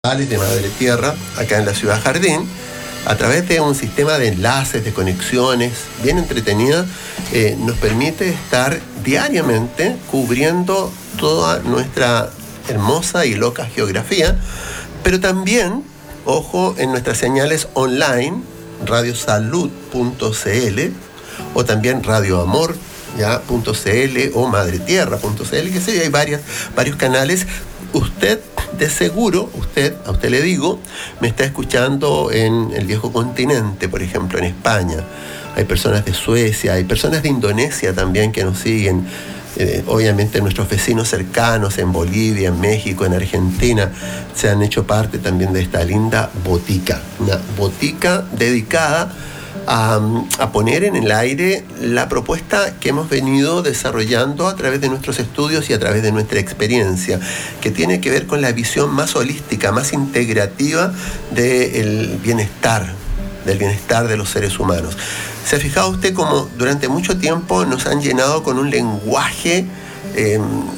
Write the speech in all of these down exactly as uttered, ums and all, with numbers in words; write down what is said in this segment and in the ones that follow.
de Madre Tierra, acá en la Ciudad Jardín, a través de un sistema de enlaces, de conexiones, bien entretenida, eh, nos permite estar diariamente cubriendo toda nuestra hermosa y loca geografía, pero también, ojo, en nuestras señales online, radiosalud punto c l o también radioamor punto c l o madretierra punto c l, que sé, hay varias, varios canales. Usted, de seguro, usted, a usted le digo, me está escuchando en el viejo continente, por ejemplo, en España. Hay personas de Suecia, hay personas de Indonesia también que nos siguen. Eh, obviamente nuestros vecinos cercanos en Bolivia, en México, en Argentina, se han hecho parte también de esta linda botica. Una botica dedicada A, a poner en el aire la propuesta que hemos venido desarrollando a través de nuestros estudios y a través de nuestra experiencia, que tiene que ver con la visión más holística, más integrativa del bienestar, del bienestar de los seres humanos. ¿Se ha fijado usted cómo durante mucho tiempo nos han llenado con un lenguaje eh,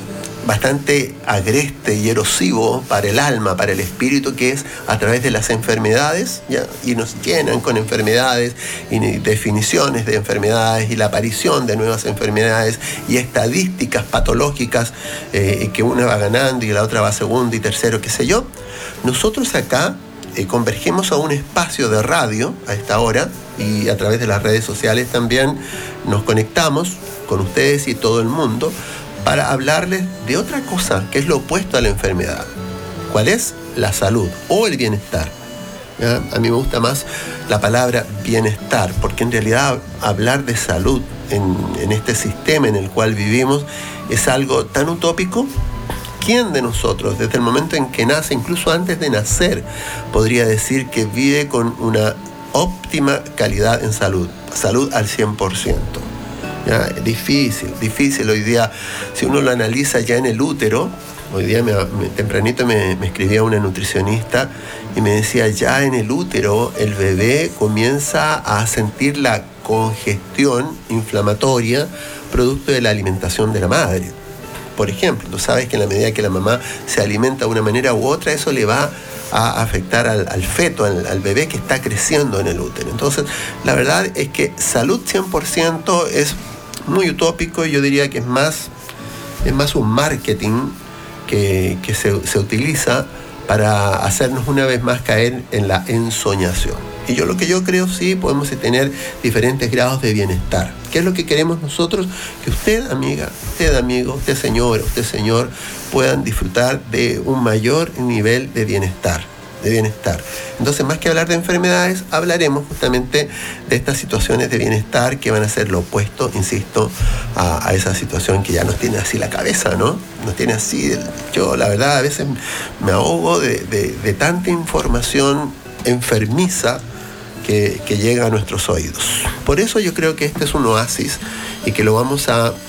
bastante agreste y erosivo para el alma, para el espíritu, que es a través de las enfermedades, ¿ya? Y nos llenan con enfermedades y definiciones de enfermedades y la aparición de nuevas enfermedades y estadísticas patológicas, eh, que una va ganando y la otra va segundo y tercero, qué sé yo? Nosotros acá eh, convergemos a un espacio de radio a esta hora, y a través de las redes sociales también nos conectamos con ustedes y todo el mundo para hablarles de otra cosa, que es lo opuesto a la enfermedad. ¿Cuál es? La salud o el bienestar. ¿Ya? A mí me gusta más la palabra bienestar, porque en realidad hablar de salud en, en este sistema en el cual vivimos es algo tan utópico. ¿Quién de nosotros, desde el momento en que nace, incluso antes de nacer, podría decir que vive con una óptima calidad en salud? Salud al cien por ciento. Ya, difícil, difícil hoy día. Si uno lo analiza ya en el útero, hoy día me, me, tempranito me, me escribía una nutricionista y me decía, ya en el útero el bebé comienza a sentir la congestión inflamatoria producto de la alimentación de la madre. Por ejemplo, tú sabes que en la medida que la mamá se alimenta de una manera u otra, eso le va a afectar al, al feto, al, al bebé que está creciendo en el útero. Entonces, la verdad es que salud cien por ciento es muy utópico, y yo diría que es más, es más un marketing que, que se, se utiliza para hacernos una vez más caer en la ensoñación. Y yo lo que yo creo, sí, podemos tener diferentes grados de bienestar. ¿Qué es lo que queremos nosotros? Que usted, amiga, usted, amigo, usted, señora, usted, señor, puedan disfrutar de un mayor nivel de bienestar, de bienestar. Entonces, más que hablar de enfermedades, hablaremos justamente de estas situaciones de bienestar que van a ser lo opuesto, insisto, a, a esa situación que ya nos tiene así la cabeza, ¿no? Nos tiene así, yo la verdad a veces me ahogo de, de, de tanta información enfermiza que, que llega a nuestros oídos. Por eso yo creo que este es un oasis y que lo vamos a, a,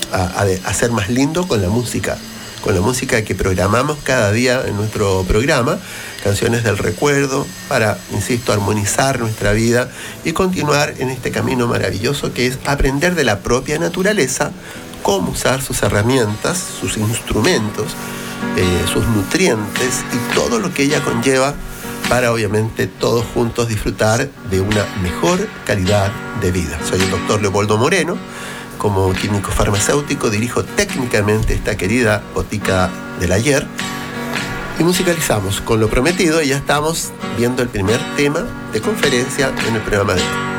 a hacer más lindo con la música, con la música que programamos cada día en nuestro programa, canciones del recuerdo, para, insisto, armonizar nuestra vida y continuar en este camino maravilloso que es aprender de la propia naturaleza cómo usar sus herramientas, sus instrumentos, eh, sus nutrientes y todo lo que ella conlleva, para obviamente todos juntos disfrutar de una mejor calidad de vida. Soy el doctor Leopoldo Moreno. Como químico farmacéutico dirijo técnicamente esta querida botica del ayer y musicalizamos con lo prometido, y ya estamos viendo el primer tema de conferencia en el programa de hoy.